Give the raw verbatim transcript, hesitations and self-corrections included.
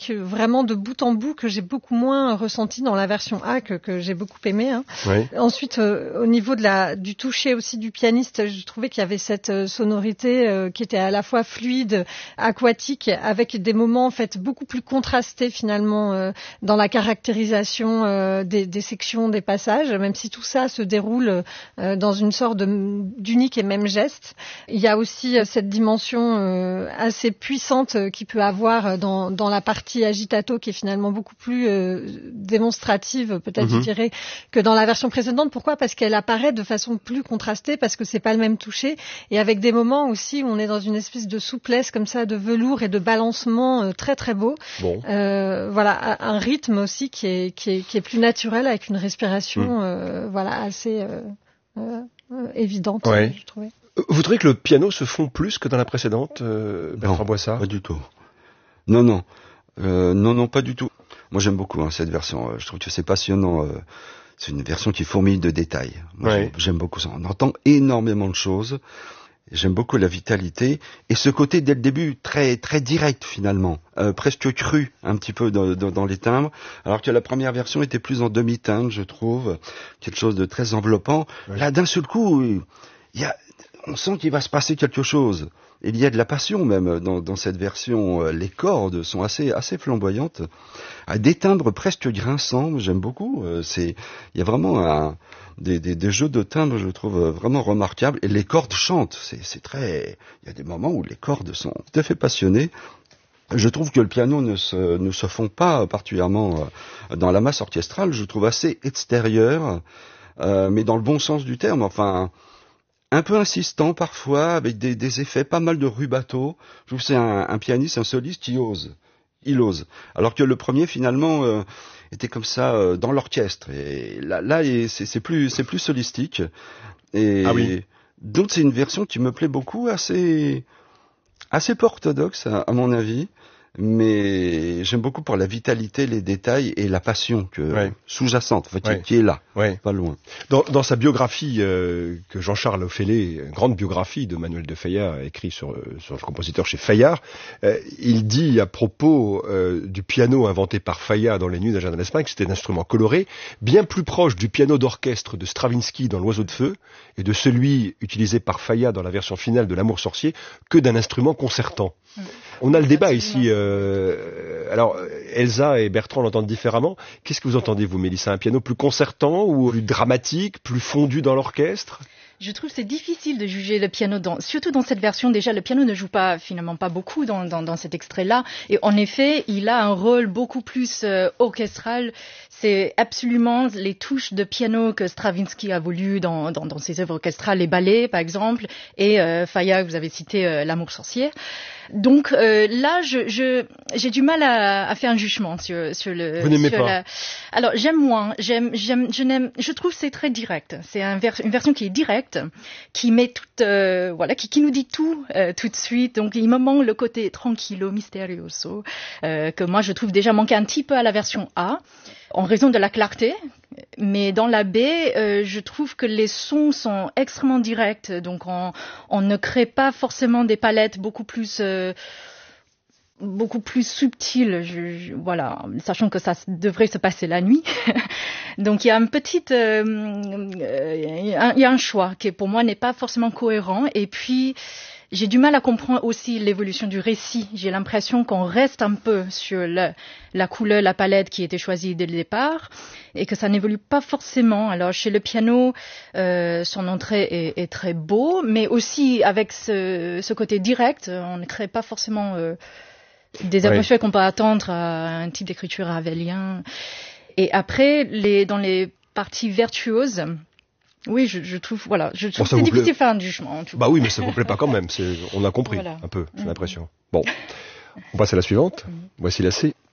musique vraiment de bout en bout que j'ai beaucoup moins ressenti dans la version A que, que j'ai beaucoup aimé. Hein. Oui. Ensuite, euh, au niveau de la, du toucher aussi du pianiste, je trouvais qu'il y avait cette euh, sonorité euh, qui était à la fois fluide, aquatique, avec des moments en fait beaucoup plus contrastés finalement euh, dans la caractérisation euh, des, des sections, des passages, même si tout ça se déroule euh, dans une sorte de, d'unique et même geste. Il y a aussi euh, cette dimension euh, assez puissante euh, qu'il peut avoir dans, dans la partie agitato qui est finalement beaucoup plus euh, démonstrative, peut-être mm-hmm. je dirais, que dans la version précédente. Pourquoi ? Parce qu'elle apparaît de façon plus contrastée, parce que c'est pas le même toucher, et avec des moments aussi où on est dans une espèce de souplesse comme ça, de velours et de balancement euh, très très beau. Bon. Euh, voilà, un rythme aussi qui est, qui est, qui est plus naturel, avec une respiration mm. euh, voilà, assez euh, euh, euh, évidente, ouais. je trouvais. Vous trouvez que le piano se fond plus que dans la précédente, euh, Bertrand non, Boissard ? Pas du tout. Non, non. Euh, non, non, pas du tout. Moi, j'aime beaucoup hein, cette version. Je trouve que c'est passionnant. Euh, c'est une version qui fourmille de détails. Moi, ouais. j'aime, j'aime beaucoup ça. On entend énormément de choses. J'aime beaucoup la vitalité et ce côté dès le début très très direct finalement, euh, presque cru un petit peu dans, dans, dans les timbres, alors que la première version était plus en demi-teinte, je trouve, quelque chose de très enveloppant. Ouais. Là, d'un seul coup, il y a, on sent qu'il va se passer quelque chose. Il y a de la passion même dans, dans cette version. Les cordes sont assez assez flamboyantes, à des timbres presque grinçants. J'aime beaucoup. C'est, il y a vraiment un Des, des, des jeux de timbres, je trouve vraiment remarquables. Et les cordes chantent. C'est, c'est très. Il y a des moments où les cordes sont tout à fait passionnées. Je trouve que le piano ne se, ne se fond pas particulièrement dans la masse orchestrale. Je trouve assez extérieur, euh, mais dans le bon sens du terme. Enfin, un peu insistant parfois, avec des, des effets, pas mal de rubato. Je trouve que c'est un, un pianiste, un soliste qui ose. Il ose. Alors que le premier, finalement, euh, était comme ça euh, dans l'orchestre. Et là, là c'est, c'est plus, c'est plus solistique. Et ah oui. Donc c'est une version qui me plaît beaucoup, assez, assez peu orthodoxe à, à mon avis. Mais j'aime beaucoup pour la vitalité, les détails et la passion que ouais. sous-jacente, enfin, qui, ouais. qui est là, ouais. pas loin. Dans, dans sa biographie euh, que Jean-Charles Ophélet, grande biographie de Manuel de Fayard, écrit sur, sur le compositeur chez Fayard, euh, il dit à propos euh, du piano inventé par Fayard dans Les Nuits d'un jardin d'Espagne que c'était un instrument coloré, bien plus proche du piano d'orchestre de Stravinsky dans L'Oiseau de Feu et de celui utilisé par Fayard dans la version finale de L'Amour sorcier que d'un instrument concertant. Mmh. On a le débat ici. Euh, alors, Elsa et Bertrand l'entendent différemment. Qu'est-ce que vous entendez, vous, Mélissa ? Un piano plus concertant ou plus dramatique, plus fondu dans l'orchestre ? Je trouve que c'est difficile de juger le piano, dans, surtout dans cette version. Déjà, le piano ne joue pas finalement pas beaucoup dans, dans, dans cet extrait-là. Et en effet, il a un rôle beaucoup plus euh, orchestral. C'est absolument les touches de piano que Stravinsky a voulu dans, dans, dans ses œuvres orchestrales, les ballets par exemple, et euh, Fayard, vous avez cité euh, L'Amour sorcier. Donc euh, là, je, je, j'ai du mal à, à faire un jugement sur, sur le. Vous n'aimez sur pas la... Alors j'aime moins. J'aime, j'aime, je n'aime. Je trouve que c'est très direct. C'est un vers... une version qui est directe, qui met toute, euh, voilà, qui, qui nous dit tout euh, tout de suite. Donc il me manque le côté tranquillo, misterioso, euh, que moi je trouve déjà manquer un petit peu à la version A, en raison de la clarté. Mais dans la B, euh, je trouve que les sons sont extrêmement directs, donc on, on ne crée pas forcément des palettes beaucoup plus, euh, beaucoup plus subtiles. Je, je, voilà, sachant que ça devrait se passer la nuit. Donc il y a une petite, euh, euh, il y a un choix qui pour moi n'est pas forcément cohérent. Et puis j'ai du mal à comprendre aussi l'évolution du récit. J'ai l'impression qu'on reste un peu sur le, la couleur, la palette qui était choisie dès le départ et que ça n'évolue pas forcément. Alors chez le piano, euh, son entrée est, est très beau, mais aussi avec ce, ce côté direct, on ne crée pas forcément euh, des atmosphères ouais. qu'on peut attendre à un type d'écriture ravelien. Et après, les, dans les parties vertueuses, oui, je, je trouve, voilà, je trouve bon, que c'est difficile de faire un jugement. En tout bah oui, mais ça vous plaît pas quand même. C'est, on a compris voilà. un peu, j'ai l'impression. Bon, on passe à la suivante. Voici la C.